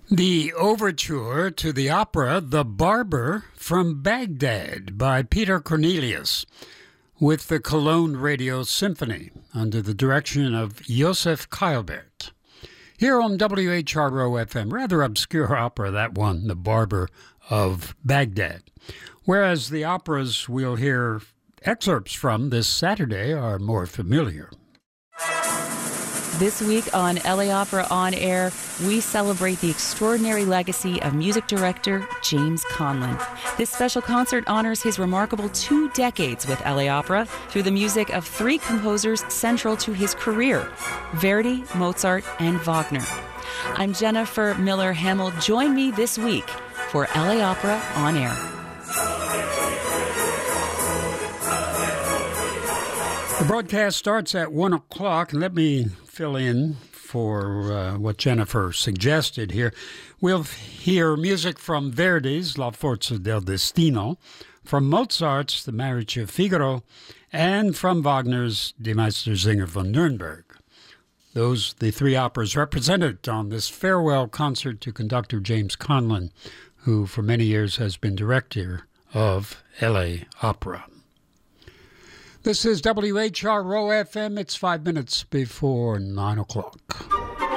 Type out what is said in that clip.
The overture to the opera The Barber from Baghdad by Peter Cornelius with the Cologne Radio Symphony under the direction of Josef Keilbert. Here on WHRO-FM, rather obscure opera, that one, The Barber of Baghdad. Whereas the operas we'll hear excerpts from this Saturday are more familiar. This week on LA Opera On Air, we celebrate the extraordinary legacy of music director James Conlon. This special concert honors his remarkable 2 decades with LA Opera through the music of 3 composers central to his career, Verdi, Mozart, and Wagner. I'm Jennifer Miller Hamill. Join me this week for LA Opera On Air. The broadcast starts at 1 o'clock, and let me fill in for what Jennifer suggested here. We'll hear music from Verdi's La Forza del Destino, from Mozart's The Marriage of Figaro, and from Wagner's Die Meistersinger von Nürnberg. Those the 3 operas represented on this farewell concert to conductor James Conlon, who for many years has been director of LA Opera. This is WHRO-FM. It's 5 minutes before 9 o'clock.